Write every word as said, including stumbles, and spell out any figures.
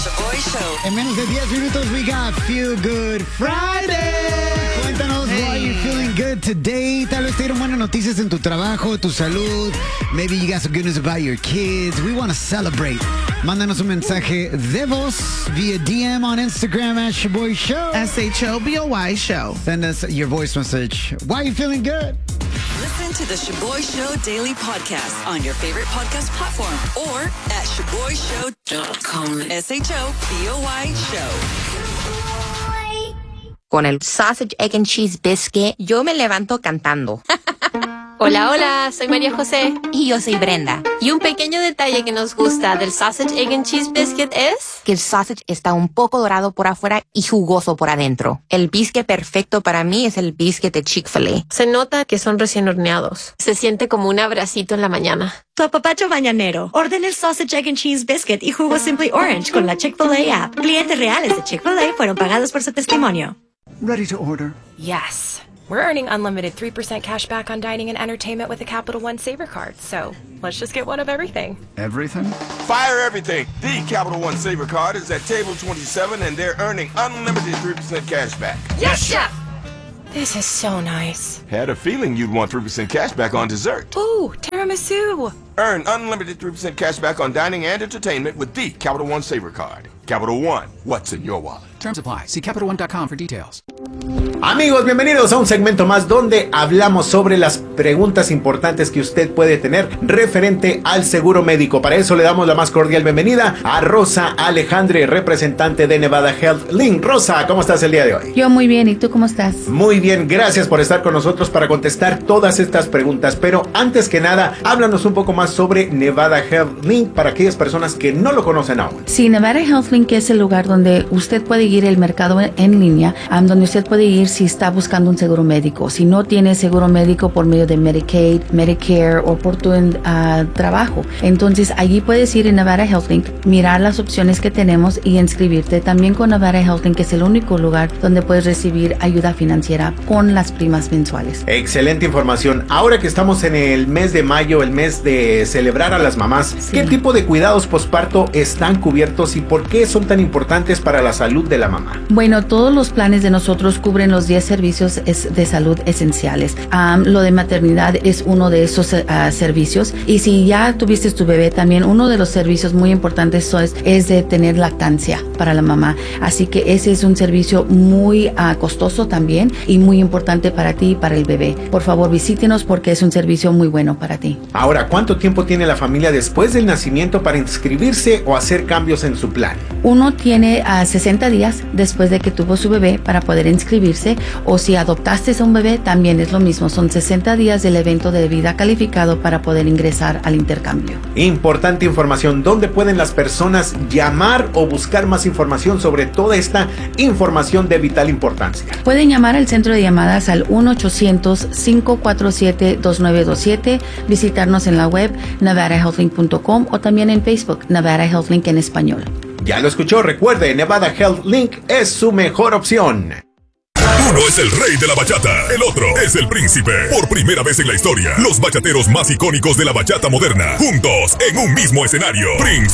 Shaboy Show. En menos de diez minutos, we got Feel Good Friday. Cuéntanos, hey. Why you feeling good today? Tal vez te dieron buenas noticias en tu trabajo, tu salud. Maybe you got some good news about your kids. We want to celebrate. Mándanos un mensaje de voz via D M on Instagram at Shaboy Show. S H O B O Y Show. Send us your voice message. Why you feeling good? Listen to the Shaboy Show Daily Podcast on your favorite podcast platform or at shaboy show dot com. S H O B O Y Show. Con el Sausage, Egg and Cheese Biscuit, yo me levanto cantando. Hola, hola, soy María José. Y yo soy Brenda. Y un pequeño detalle que nos gusta del Sausage, Egg and Cheese Biscuit es... que el sausage está un poco dorado por afuera y jugoso por adentro. El biscuit perfecto para mí es el biscuit de Chick-fil-A. Se nota que son recién horneados. Se siente como un abracito en la mañana. Tu apapacho mañanero. Ordena el Sausage, Egg and Cheese Biscuit y jugo Simply Orange con la Chick-fil-A app. Clientes reales de Chick-fil-A fueron pagados por su testimonio. Ready to order? Yes. We're earning unlimited three percent cash back on dining and entertainment with the Capital One Saver Card. So let's just get one of everything. Everything? Fire everything. The Capital One Saver Card is at table twenty-seven and they're earning unlimited three percent cash back. Yes, Chef! This is so nice. Had a feeling you'd want three percent cash back on dessert. Ooh, tiramisu. Earn unlimited three percent cash back on dining and entertainment with the Capital One Saver Card. Capital One, what's in your wallet? Terms apply. See Capital One dot com for details. Amigos, bienvenidos a un segmento más donde hablamos sobre las preguntas importantes que usted puede tener referente al seguro médico. Para eso le damos la más cordial bienvenida a Rosa Alejandre, representante de Nevada Health Link. Rosa, ¿cómo estás el día de hoy? Yo muy bien, ¿y tú cómo estás? Muy bien, gracias por estar con nosotros para contestar todas estas preguntas. Pero antes que nada, háblanos un poco más sobre Nevada Health Link para aquellas personas que no lo conocen aún. Sí, Nevada Health Link es el lugar donde usted puede ir el mercado en, en línea, um, donde usted puede ir si está buscando un seguro médico. Si no tiene seguro médico por medio de Medicaid, Medicare o por tu uh, trabajo. Entonces allí puedes ir en Nevada Health Link, mirar las opciones que tenemos y inscribirte. También con Nevada Health Link, que es el único lugar donde puedes recibir ayuda financiera con las primas mensuales. Excelente información. Ahora que estamos en el mes de mayo, el mes de celebrar a las mamás, sí. ¿Qué tipo de cuidados posparto están cubiertos y por qué son tan importantes para la salud de la mamá? Bueno, todos los planes de nosotros cubren los diez servicios de salud esenciales. Um, lo de maternidad es uno de esos uh, servicios. Y si ya tuviste tu bebé, también uno de los servicios muy importantes es, es de tener lactancia para la mamá. Así que ese es un servicio muy uh, costoso también y muy importante para ti y para el bebé. Por favor, visítenos porque es un servicio muy bueno para ti. Ahora, ¿cuánto tiempo tiene la familia después del nacimiento para inscribirse o hacer cambios en su plan? Uno tiene uh, sesenta días después de que tuvo su bebé para poder inscribirse, o si adoptaste a un bebé también es lo mismo, son sesenta días del evento de vida calificado para poder ingresar al intercambio. Importante información. ¿Dónde pueden las personas llamar o buscar más información sobre toda esta información de vital importancia? Pueden llamar al centro de llamadas al uno ochocientos, cinco cuatro siete, dos nueve dos siete, visitarnos en la web nevada health link punto com o también en Facebook Nevada Health Link en español. Ya lo escuchó, recuerde, Nevada Health Link es su mejor opción. Uno es el rey de la bachata, el otro es el príncipe. Por primera vez en la historia, los bachateros más icónicos de la bachata moderna, juntos en un mismo escenario. Prince